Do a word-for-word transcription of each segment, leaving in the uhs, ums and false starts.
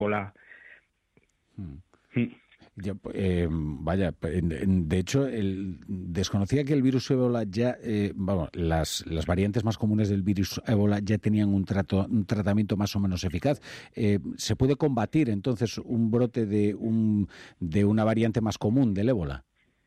ébola. Hmm. Ya, eh, vaya, de hecho, el, desconocía que el virus ébola ya, eh, vamos, las, las variantes más comunes del virus ébola ya tenían un, trato, un tratamiento más o menos eficaz. Eh, ¿Se puede combatir entonces un brote de, un, de una variante más común del ébola?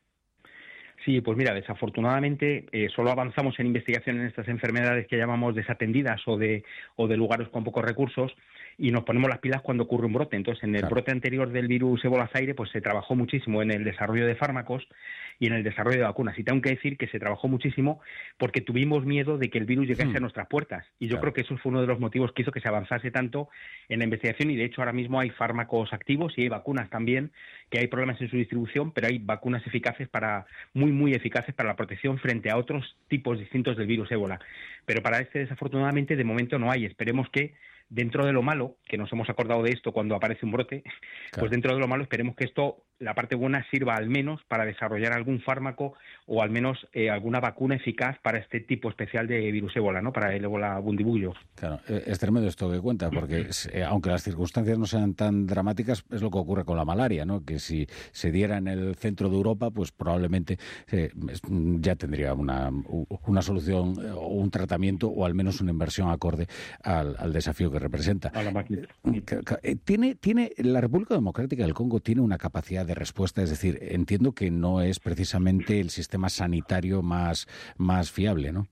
Sí, pues mira, desafortunadamente eh, solo avanzamos en investigación en estas enfermedades que llamamos desatendidas o de, o de lugares con pocos recursos, y nos ponemos las pilas cuando ocurre un brote. Entonces, en el claro. brote anterior del virus ébola zaire, pues se trabajó muchísimo en el desarrollo de fármacos y en el desarrollo de vacunas. Y tengo que decir que se trabajó muchísimo porque tuvimos miedo de que el virus llegase hmm. a nuestras puertas. Y yo claro. creo que eso fue uno de los motivos que hizo que se avanzase tanto en la investigación. Y de hecho, ahora mismo hay fármacos activos y hay vacunas también, que hay problemas en su distribución, pero hay vacunas eficaces para, muy, muy eficaces para la protección frente a otros tipos distintos del virus ébola. Pero para este, desafortunadamente, de momento no hay. Esperemos que dentro de lo malo, que nos hemos acordado de esto cuando aparece un brote, claro. pues dentro de lo malo esperemos que esto, la parte buena, sirva al menos para desarrollar algún fármaco o al menos eh, alguna vacuna eficaz para este tipo especial de virus ébola, ¿no? Para el ébola bundibugyo. Claro, es tremendo esto que cuenta, porque eh, aunque las circunstancias no sean tan dramáticas, es lo que ocurre con la malaria, ¿no? Que si se diera en el centro de Europa, pues probablemente eh, ya tendría una, una solución o un tratamiento o al menos una inversión acorde al, al desafío que representa. A la máquina. ¿Tiene, tiene, la República Democrática del Congo tiene una capacidad de respuesta? Es decir, entiendo que no es precisamente el sistema sanitario más, más fiable, ¿no?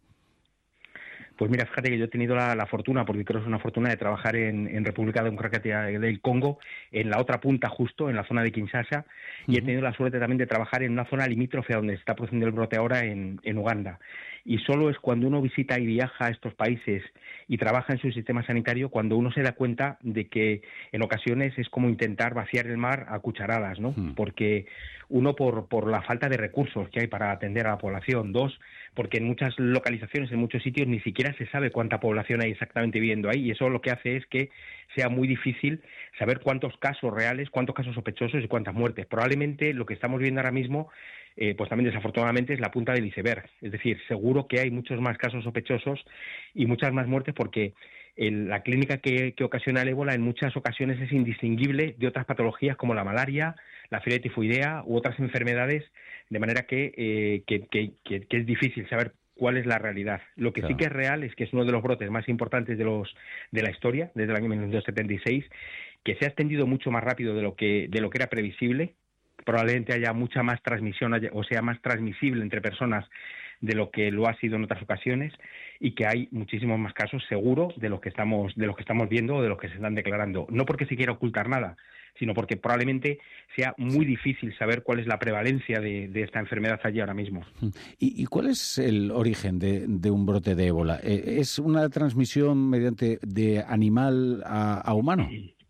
Pues mira, fíjate que yo he tenido la, la fortuna, porque creo que es una fortuna, de trabajar en, en República Democrática del Congo, en la otra punta justo, en la zona de Kinshasa, y uh-huh. he tenido la suerte también de trabajar en una zona limítrofe a donde se está produciendo el brote ahora en, en Uganda. Y solo es cuando uno visita y viaja a estos países y trabaja en su sistema sanitario cuando uno se da cuenta de que en ocasiones es como intentar vaciar el mar a cucharadas, ¿no? Uh-huh. Porque uno, por, por la falta de recursos que hay para atender a la población. Dos, porque en muchas localizaciones, en muchos sitios, ni siquiera se sabe cuánta población hay exactamente viviendo ahí, y eso lo que hace es que sea muy difícil saber cuántos casos reales, cuántos casos sospechosos y cuántas muertes. Probablemente lo que estamos viendo ahora mismo, eh, pues también desafortunadamente, es la punta del iceberg. Es decir, seguro que hay muchos más casos sospechosos y muchas más muertes, porque el, la clínica que, que ocasiona el ébola en muchas ocasiones es indistinguible de otras patologías como la malaria, la fiebre tifoidea u otras enfermedades, de manera que, eh, que, que, que, que es difícil saber cuál es la realidad. Lo que claro. sí que es real es que es uno de los brotes más importantes de los de la historia, desde el año mil novecientos setenta y seis, que se ha extendido mucho más rápido de lo que de lo que era previsible. Probablemente haya mucha más transmisión, o sea, más transmisible entre personas de lo que lo ha sido en otras ocasiones, y que hay muchísimos más casos, seguro, de los que estamos de los que estamos viendo o de los que se están declarando. No porque se quiera ocultar nada, sino porque probablemente sea muy difícil saber cuál es la prevalencia de, de esta enfermedad allí ahora mismo. ¿Y, y cuál es el origen de, de un brote de ébola? ¿Es una transmisión mediante de animal a, a humano?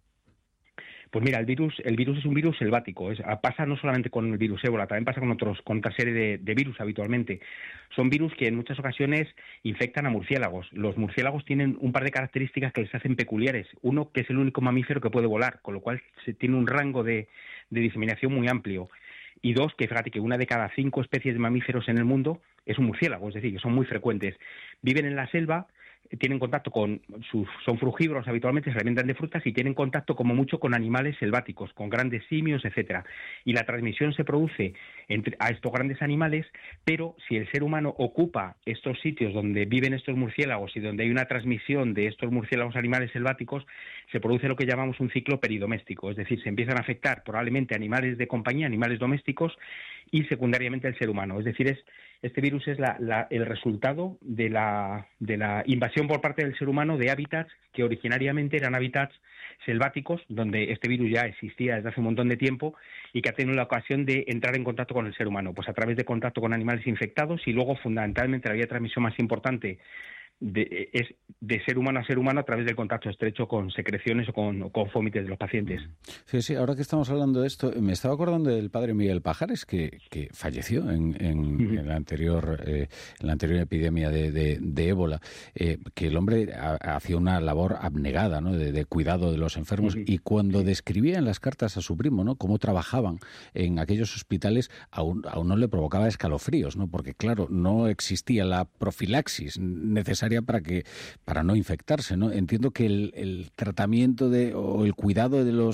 Pues mira, el virus, el virus es un virus selvático. Es, pasa no solamente con el virus ébola, también pasa con otros, con otra serie de, de virus habitualmente. Son virus que en muchas ocasiones infectan a murciélagos. Los murciélagos tienen un par de características que les hacen peculiares. Uno, que es el único mamífero que puede volar, con lo cual se tiene un rango de, de diseminación muy amplio. Y dos, que fíjate que una de cada cinco especies de mamíferos en el mundo es un murciélago, es decir, que son muy frecuentes. Viven en la selva, tienen contacto con sus, son frugívoros habitualmente, se alimentan de frutas y tienen contacto como mucho con animales selváticos, con grandes simios, etcétera. Y la transmisión se produce entre, a estos grandes animales, pero si el ser humano ocupa estos sitios donde viven estos murciélagos y donde hay una transmisión de estos murciélagos animales selváticos, se produce lo que llamamos un ciclo peridoméstico, es decir, se empiezan a afectar probablemente animales de compañía, animales domésticos, y secundariamente el ser humano. Es decir, es este virus es la, la, el resultado de la, de la invasión por parte del ser humano de hábitats que originariamente eran hábitats selváticos, donde este virus ya existía desde hace un montón de tiempo y que ha tenido la ocasión de entrar en contacto con el ser humano, pues a través de contacto con animales infectados, y luego fundamentalmente la vía de transmisión más importante De, es de ser humano a ser humano a través del contacto estrecho con secreciones o con, o con fómites de los pacientes. Sí, sí, ahora que estamos hablando de esto, me estaba acordando del padre Miguel Pajares, que, que falleció en, en, uh-huh. en, la anterior, eh, en la anterior epidemia de, de, de ébola, eh, que el hombre ha, hacía una labor abnegada, ¿no?, de, de cuidado de los enfermos, uh-huh. y cuando uh-huh. describía en las cartas a su primo, ¿no?, cómo trabajaban en aquellos hospitales, a, un, a uno le provocaba escalofríos, ¿no?, porque claro, no existía la profilaxis necesaria necesaria para que para no infectarse, ¿no? Entiendo que el, el tratamiento de o el cuidado de los